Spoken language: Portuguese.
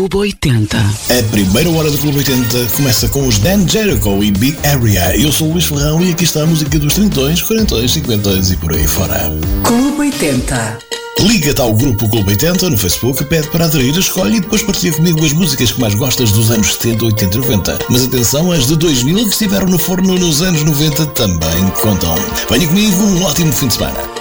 Clube 80. A primeira hora do Clube 80 começa com os Dan Jericho e Big Area. Eu sou o Luís Ferrão e aqui está a música dos 30, 40, 50 e por aí fora. Clube 80. Liga-te ao grupo Clube 80 no Facebook, pede para aderir, escolhe e depois partilha comigo as músicas que mais gostas dos anos 70, 80 e 90. Mas atenção, as de 2000 que estiveram no forno nos anos 90 também contam. Venha comigo, um ótimo fim de semana.